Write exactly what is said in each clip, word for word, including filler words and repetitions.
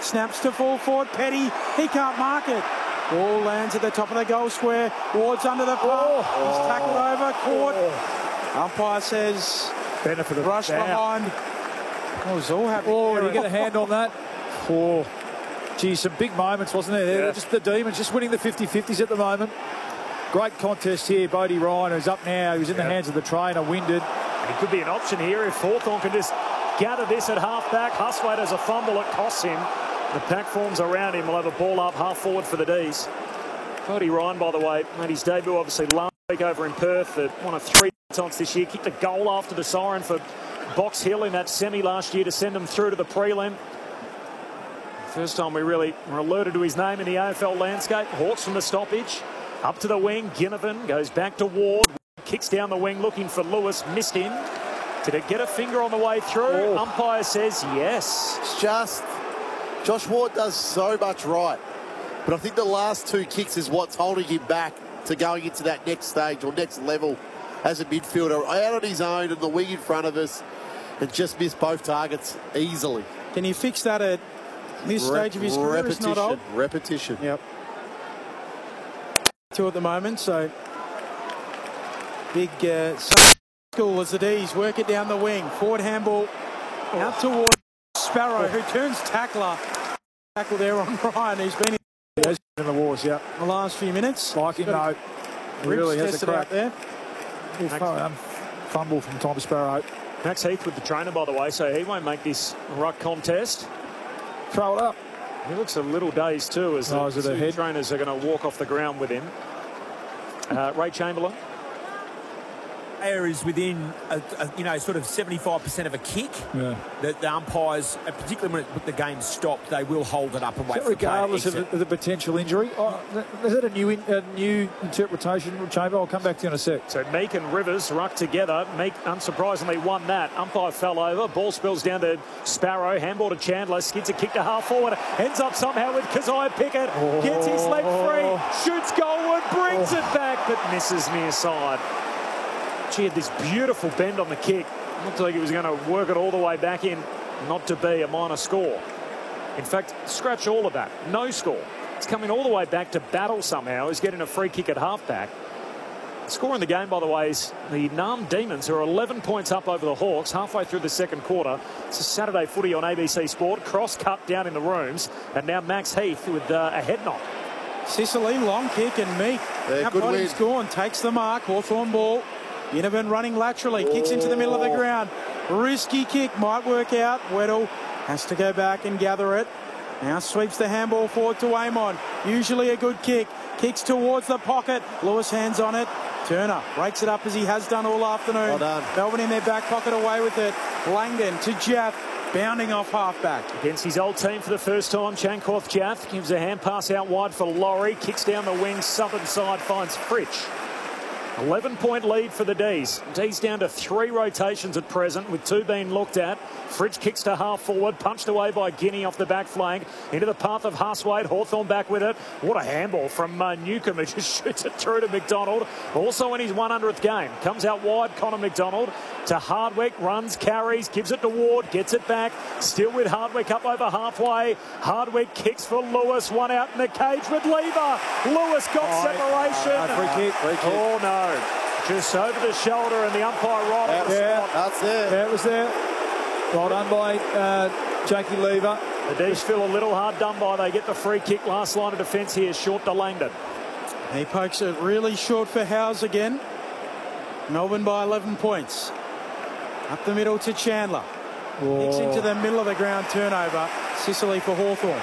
snaps to full forward. Petty, he can't mark it. Ball lands at the top of the goal square. Ward's under the pump. Oh. He's tackled over, caught. Oh. Umpire says benefit of rush down. behind. Oh, it was all happening. Oh, did he get a hand on that? Oh, geez, some big moments, wasn't there? Yeah. Just the Demons just winning the fifty fifties at the moment. Great contest here. Bodie Ryan, who's up now. He's in yeah. the hands of the trainer, winded. And he could be an option here if Hawthorn can just gather this at half-back. Hustwaite has a fumble. It costs him. The pack forms around him. Will have a ball up half-forward for the D's. Bodie Ryan, by the way, made his debut obviously last week over in Perth. At one of three times this year. Kicked a goal after the siren for Box Hill in that semi last year to send them through to the prelim. First time we really were alerted to his name in the A F L landscape. Hawks from the stoppage. Up to the wing. Ginnivan goes back to Ward. Kicks down the wing looking for Lewis. Missed him. Did it get a finger on the way through? Oh. Umpire says yes. It's just Josh Ward does so much right. But I think the last two kicks is what's holding him back to going into that next stage or next level as a midfielder. Out on his own and the wing in front of us and just missed both targets easily. Can you fix that at this Re stage of his career? Repetition. Not old? Repetition. Yep. Two at the moment, so big uh, school as the D's work it down the wing. Forward handball out towards Sparrow, who turns tackler. Tackle there on Ryan, who's been in, in the wars, yeah. the last few minutes. Like him, no. Really has a crack out there. Um, fumble from Tom Sparrow. Max Heath with the trainer, by the way, so he won't make this ruck contest. Throw it up. He looks a little dazed too, as oh, the two head? trainers are going to walk off the ground with him. Uh, Ray Chamberlain. Is within, a, a, you know, sort of seventy-five percent of a kick. Yeah. The, the umpires, particularly when the game stopped, they will hold it up and wait for regardless the of the, the potential injury. Oh, is that a new in, a new interpretation, Chamber? I'll come back to you in a sec. So Meek and Rivers ruck together. Meek, unsurprisingly, won that. Umpire fell over. Ball spills down to Sparrow. Handball to Chandler. Skids a kick to half forward. Ends up somehow with Keziah Pickett. Oh. Gets his leg free. Shoots goalward. Brings oh. it back, but misses near side. She had this beautiful bend on the kick. Looked like he was going to work it all the way back in, not to be a minor score. In fact, scratch all of that. No score. It's coming all the way back to battle somehow. He's getting a free kick at halfback. The score in the game, by the way, is the Nam Demons, who are eleven points up over the Hawks halfway through the second quarter. It's a Saturday footy on A B C Sport. Cross cut down in the rooms. And now Max Heath with uh, a head knock. Sicily, long kick, and Meek. Yeah, good win. Gone, takes the mark. Hawthorn ball. Ginnivan running laterally, kicks into the middle of the ground. Risky kick, might work out. Weddle has to go back and gather it. Now sweeps the handball forward to Amon. Usually a good kick. Kicks towards the pocket. Lewis hands on it. Turner breaks it up as he has done all afternoon. Well done. Melbourne in their back pocket away with it. Langdon to Jaff, bounding off halfback. Against his old team for the first time, Chancorth Jaff gives a hand pass out wide for Laurie. Kicks down the wing, southern side, finds Fritsch. eleven point lead for the D's. D's down to three rotations at present, with two being looked at. Fritsch kicks to half forward, punched away by Guinea off the back flank. Into the path of Hustwaite. Hawthorn back with it. What a handball from uh, Newcomb, who just shoots it through to McDonald. Also in his one hundredth game. Comes out wide, Connor McDonald. To Hardwick, runs, carries, gives it to Ward, gets it back. Still with Hardwick up over halfway. Hardwick kicks for Lewis. One out in the cage with Lever. Lewis got oh, separation. Uh, free kick, free kick. Oh, no. Just over the shoulder, and the umpire right yeah, on the yeah, spot. That's it. Yeah, it was there. Well done by uh, Jakey Lever. The D's feel a little hard done by. They get the free kick. Last line of defence here, short to Langdon. He pokes it really short for Howes again. Melbourne by eleven points. Up the middle to Chandler. Oh. Kicks into the middle of the ground, turnover. Sicily for Hawthorn.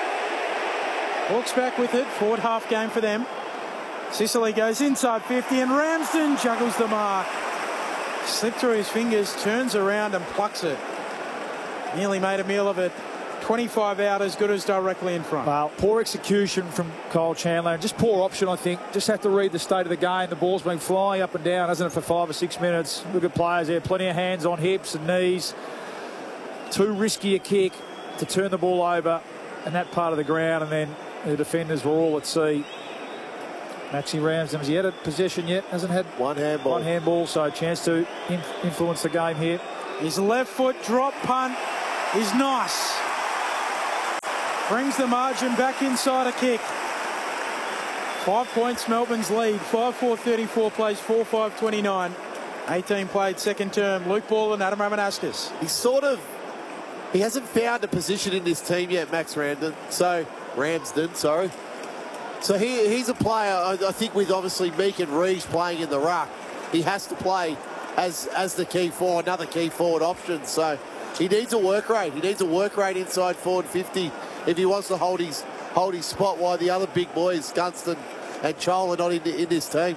Hawks back with it. Forward half game for them. Sicily goes inside fifty, and Ramsden juggles the mark. Slipped through his fingers, turns around and plucks it. Nearly made a meal of it. twenty-five out, as good as directly in front. Well, poor execution from Kyle Chandler, and just poor option, I think. Just have to read the state of the game. The ball's been flying up and down, hasn't it, for five or six minutes. Look at players there, plenty of hands on hips and knees. Too risky a kick to turn the ball over in that part of the ground, and then the defenders were all at sea. Maxi Ramsden, has he had a possession yet? Hasn't had one handball. One handball, so a chance to in influence the game here. His left foot drop punt is nice. brings the margin back inside a kick. Five points, Melbourne's lead. five four thirty-four plays, four five twenty-nine. eighteen played second term. Luke Ball and Adam Ramanastis. He's sort of, he hasn't found a position in this team yet, Max Ramsden. So, Ramsden, sorry. So he, he's a player, I, I think with obviously Meek and Reeves playing in the ruck, he has to play as, as the key forward, another key forward option. So he needs a work rate. He needs a work rate inside forward fifty if he wants to hold his, hold his spot, while the other big boys, Gunston and Chol, are not in, in this team.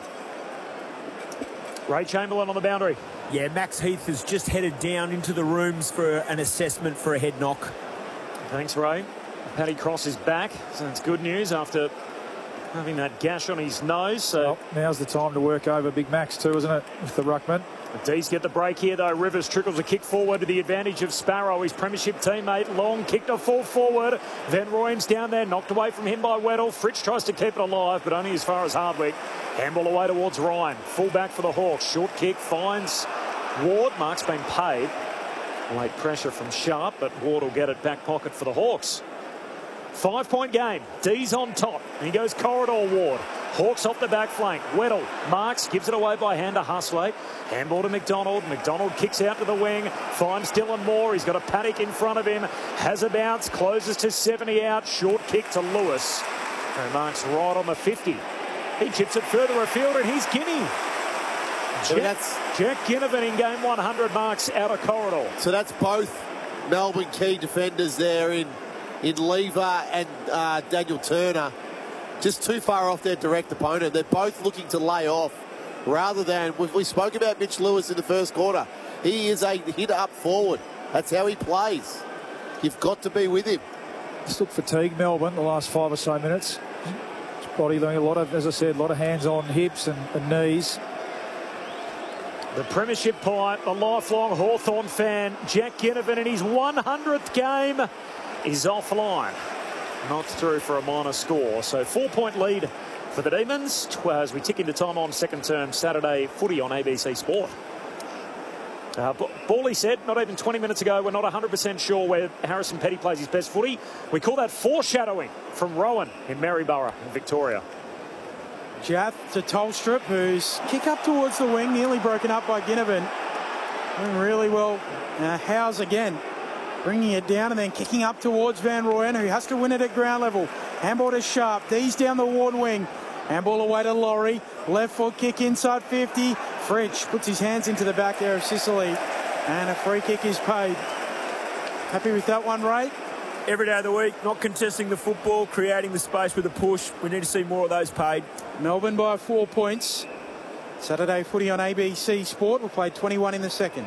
Ray Chamberlain on the boundary. Yeah, Max Heath has just headed down into the rooms for an assessment for a head knock. Thanks, Ray. Paddy Cross is back, so that's good news after having that gash on his nose. So Well, now's the time to work over Big Max too, isn't it, with the ruckman? the D's get the break here, though. Rivers trickles a kick forward to the advantage of Sparrow, his premiership teammate. Long kick to full forward. Van Rooyen's down there, knocked away from him by Weddle. Fritsch tries to keep it alive, but only as far as Hardwick. Handball away towards Ryan. Full back for the Hawks. Short kick finds Ward. Mark's been paid. Late pressure from Sharp, but Ward will get it back pocket for the Hawks. Five-point game. D's on top. And he goes corridor, Ward. Hawks off the back flank. Weddle. Marks gives it away by hand to Hustley. Handball to McDonald. McDonald kicks out to the wing. Finds Dylan Moore. He's got a Paddock in front of him. Has a bounce. Closes to seventy out. Short kick to Lewis. And Marks right on the fifty. He chips it further afield, and he's Guinea. So Jack, that's, Jack Ginnivan in game one hundred, Marks out of corridor. so that's both Melbourne key defenders there in, in Lever and uh, Daniel Turner. Just too far off their direct opponent. They're both looking to lay off rather than, we, we spoke about Mitch Lewis in the first quarter. He is a hit up forward. That's how he plays. You've got to be with him. Just look fatigued, Melbourne, the last five or so minutes. His body doing a lot of, as I said, a lot of hands on hips and, and knees. The premiership pipe, a lifelong Hawthorn fan, Jack Ginnivan in his one hundredth game is offline. Not through for a minor score. So four-point lead for the Demons as we tick into time on second term Saturday footy on A B C Sport. Uh, Bawley said not even twenty minutes ago, we're not one hundred percent sure where Harrison Petty plays his best footy. We call that foreshadowing from Rowan in Maryborough in Victoria. Jath to Tolstrup, who's kick up towards the wing, nearly broken up by Ginnivan. Doing really well. Uh, Howes again, bringing it down and then kicking up towards Van Rooyen, who has to win it at ground level. Handball to Sharp. D's down the Ward wing. Handball away to Laurie. Left foot kick inside fifty. Fritsch puts his hands into the back there of Sicily. And a free kick is paid. Happy with that one, Ray? Every day of the week, not contesting the football, creating the space with a push. We need to see more of those paid. Melbourne by four points. Saturday footy on A B C Sport. We'll play twenty-one in the second.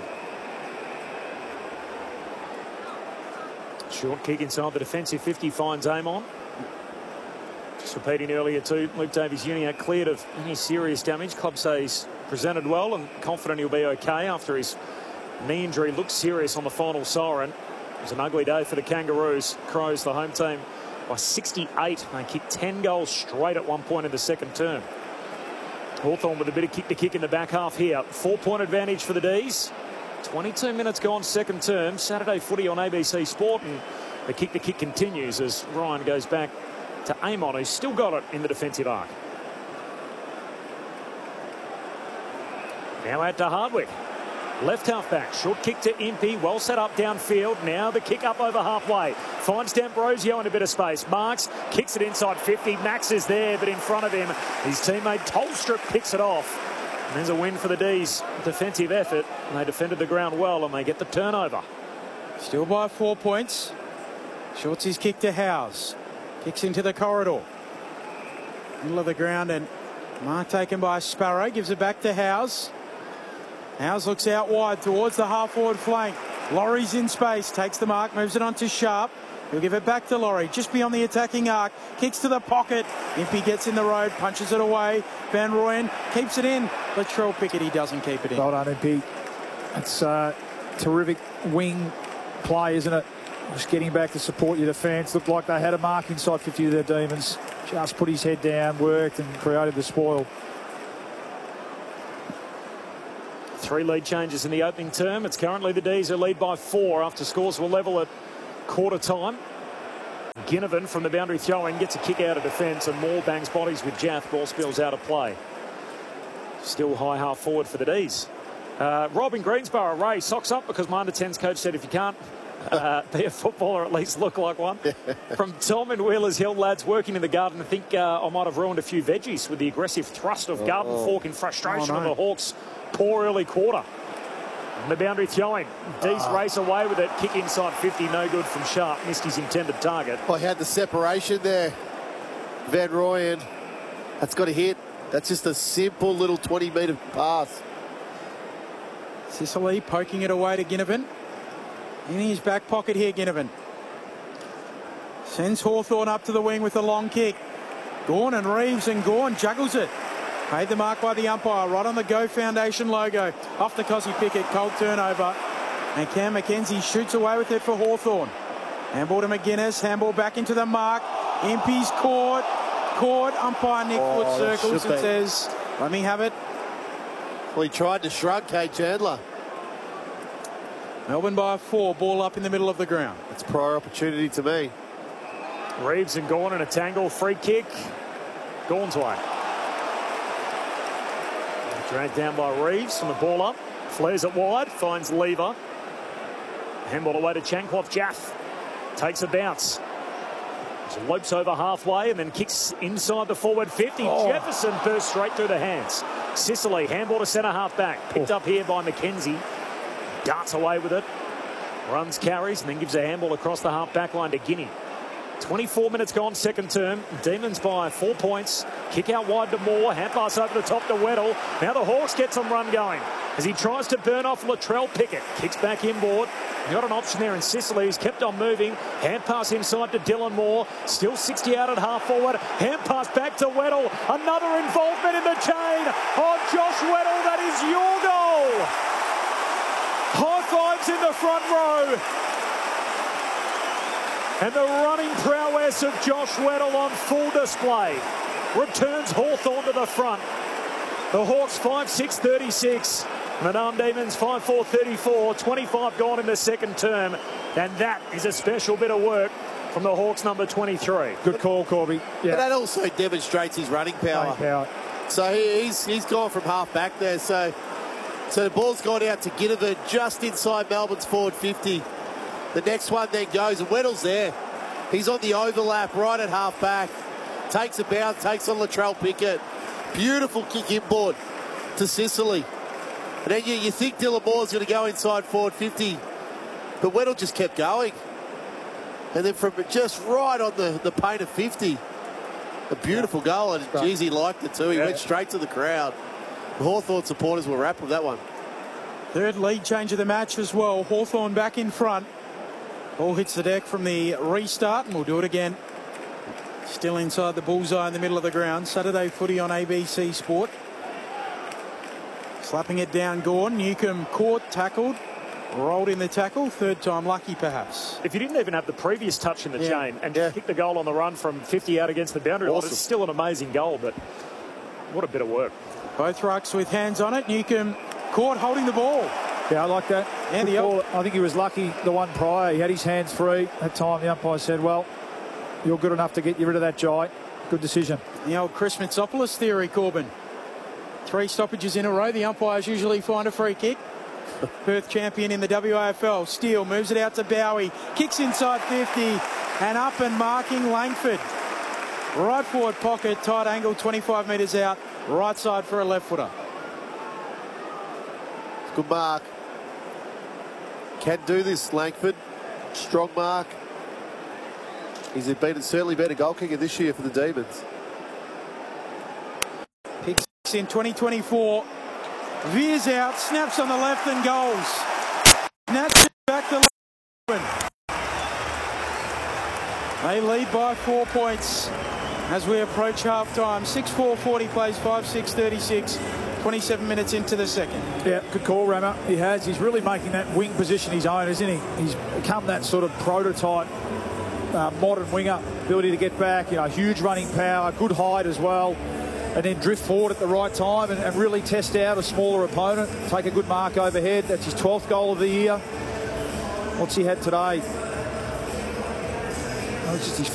Short kick inside the defensive fifty finds Amon. Just repeating earlier too, Luke Davies-Uniacke cleared of any serious damage. Club says presented well and confident he'll be okay after his knee injury looked serious on the final siren. It was an ugly day for the Kangaroos. Crows, the home team, by sixty-eight. They kicked ten goals straight at one point in the second term. Hawthorn with a bit of kick to kick in the back half here. Four-point advantage for the D's. twenty-two minutes gone second term. Saturday footy on A B C Sport, and the kick to kick continues as Ryan goes back to Amon, who's still got it in the defensive arc. Now out to Hardwick. Left half back. Short kick to Impey. Well set up downfield. Now the kick up over halfway. Finds D'Ambrosio in a bit of space. Marks kicks it inside fifty. Max is there, but in front of him, his teammate Tolstrup picks it off. And there's a win for the D's defensive effort. And they defended the ground well, and they get the turnover. Still by four points. Shorts his kick to Howes. Kicks into the corridor. Middle of the ground, and mark taken by Sparrow. Gives it back to Howes. Howes looks out wide towards the half-forward flank. Laurie's in space. Takes the mark. Moves it on to Sharp. He'll give it back to Laurie. Just beyond the attacking arc. Kicks to the pocket. Impey gets in the road. Punches it away. Van Rooyen keeps it in. Latrell Pickett, he doesn't keep it in. Well done, Impey. It's uh, terrific wing play, isn't it? Just getting back to support your defence. Looked like they had a mark inside fifty of their Demons. Just put his head down, worked and created the spoil. Three lead changes in the opening term. It's currently the D's who lead by four after scores were level at quarter time. Ginnivan from the boundary throw-in gets a kick out of defence, and Moore bangs bodies with Jaff. Ball spills out of play. Still high half forward for the D's. Uh, Rob in Greensboro, Ray, socks up because my under tens coach said if you can't uh, be a footballer, at least look like one. From Tom in Wheelers Hill, lads, working in the garden. I think uh, I might have ruined a few veggies with the aggressive thrust of Garden oh. Fork in frustration Oh, no. of the Hawks' poor early quarter. And the boundary throwing. D's Ah. race away with it. Kick inside fifty, no good from Sharp. Missed his intended target. I had the separation there. Van Rooyen. That's got a hit. That's just a simple little twenty metre pass. Sicily poking it away to Ginnivan. In his back pocket here, Ginnivan. Sends Hawthorn up to the wing with a long kick. Gawn and Reeves, and Gawn juggles it. Made the mark by the umpire, right on the Go Foundation logo. Off the Cossie Pickett, cold turnover. And Cam McKenzie shoots away with it for Hawthorn. Handball to McGuinness, handball back into the mark. Impey's caught. Caught, umpire Nick Oh, Foot that circles should and be. says, let me have it. Well, he tried to shrug Kate Chandler. Melbourne by four, ball up in the middle of the ground. It's prior opportunity to me. Reeves and Gawn in a tangle. Free kick. Gawn's way. Dragged down by Reeves from the ball up. Flares it wide. Finds Lever. Handball away to Chancloth. Jaff takes a bounce. Lopes over halfway and then kicks inside the forward fifty. Oh. Jefferson bursts straight through the hands. Sicily, handball to centre half back. Picked Oh. up here by McKenzie. Darts away with it. Runs, carries, and then gives a handball across the half back line to Guinea. twenty-four minutes gone, second term. Demons by four points. Kick out wide to Moore. Hand pass over the top to Weddle. Now the Hawks get some run going as he tries to burn off Latrell Pickett. Kicks back inboard. Got an option there in Sicily. He's kept on moving. Hand pass inside to Dylan Moore. Still sixty out at half forward. Hand pass back to Weddle. Another involvement in the chain. Oh, Josh Weddle, that is your goal. High fives in the front row. And the running prowess of Josh Weddle on full display. Returns Hawthorn to the front. The Hawks five six thirty-six. Madame Demons five four thirty-four. twenty-five gone in the second term. And that is a special bit of work from the Hawks number twenty-three. Good call, Corby. But Yeah. that also demonstrates his running power. Running power. So he, he's he's gone from half back there. So so the ball's gone out to Ginnivan just inside Melbourne's forward fifty. The next one then goes, and Weddle's there. He's on the overlap right at half back. Takes a bounce, takes on Latrell Pickett. Beautiful kick inboard to Sicily. And then you, you think Dylan Moore's going to go inside forward fifty. But Weddle just kept going. And then from just right on the, the paint of fifty. A beautiful goal, and geez, he liked it too. He Yeah. went straight to the crowd. The Hawthorn supporters were wrapped with that one. Third lead change of the match as well. Hawthorn back in front. Ball hits the deck from the restart, and we'll do it again. Still inside the bullseye in the middle of the ground. Saturday footy on A B C Sport. Slapping it down, Gawn. Newcomb caught, tackled, rolled in the tackle. Third time lucky, perhaps. If you didn't even have the previous touch in the Yeah. chain and Yeah. kick the goal on the run from fifty out against the boundary line, Awesome. it's still an amazing goal, but what a bit of work. Both rucks with hands on it. Newcomb caught, holding the ball. Yeah, I like that. Yeah, Good the call. I think he was lucky the one prior. He had his hands free. That time the umpire said, well, you're good enough to get you rid of that giant. Good decision. The old Chris Mitsopoulos theory, Corbin. Three stoppages in a row. The umpires usually find a free kick. Perth champion in the W A F L. Steele moves it out to Bowie. Kicks inside fifty. And up and marking Langford. Right forward pocket. Tight angle. twenty-five metres out. Right side for a left footer. Good mark. Can do this, Langford. Strong mark. He's been certainly been a goal kicker this year for the Demons. Picks in twenty twenty-four. Veers out. Snaps on the left and goals. Snatches back to Langford. They lead by four points as we approach half-time. six four forty plays five six thirty-six. twenty-seven minutes into the second. Yeah, good call, Rammer. He has. He's really making that wing position his own, isn't he? He's become that sort of prototype uh, modern winger. Ability to get back, you know, huge running power, good height as well. And then drift forward at the right time and, and really test out a smaller opponent. Take a good mark overhead. That's his twelfth goal of the year. What's he had today? Oh, it's just his